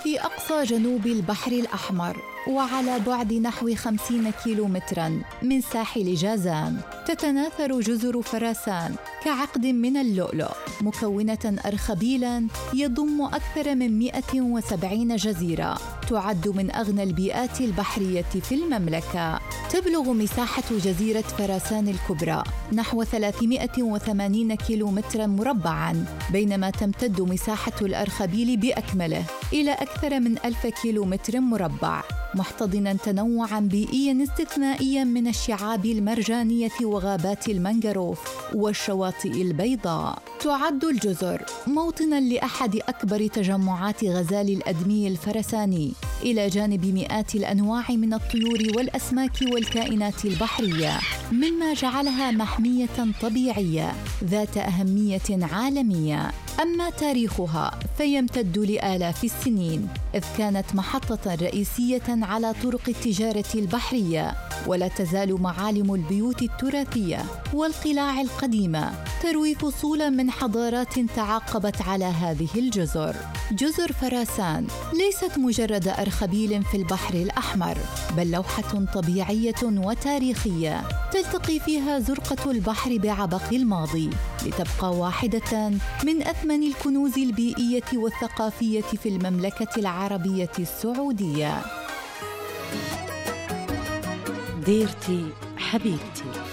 في أقصى جنوب البحر الأحمر، وعلى بعد نحو 50 كيلومتراً من ساحل جازان، تتناثر جزر فراسان كعقد من اللؤلؤ، مكونة أرخبيلاً يضم أكثر من 170 جزيرة، تعد من أغنى البيئات البحرية في المملكة. تبلغ مساحة جزيرة فراسان الكبرى نحو 380 كيلومتراً مربعاً، بينما تمتد مساحة الأرخبيل بأكمله إلى أكثر من 1000 كيلومتر مربع، محتضناً تنوعاً بيئياً استثنائياً من الشعاب المرجانية وغابات المنغروف والشواطئ البيضاء. تعد الجزر موطناً لأحد أكبر تجمعات غزال الأدمي الفرساني، إلى جانب مئات الأنواع من الطيور والأسماك والكائنات البحرية، مما جعلها محمية طبيعية ذات أهمية عالمية. أما تاريخها فيمتد لآلاف السنين، إذ كانت محطة رئيسية على طرق التجارة البحرية، ولا تزال معالم البيوت التراثية والقلاع القديمة تروي فصولا من حضارات تعاقبت على هذه الجزر. جزر فراسان ليست مجرد أرخبيل في البحر الأحمر، بل لوحة طبيعية وتاريخية تلتقي فيها زرقة البحر بعبق الماضي، لتبقى واحدة من أثمن الكنوز البيئية والثقافية في المملكة العربية السعودية. ديرتي حبيبتي.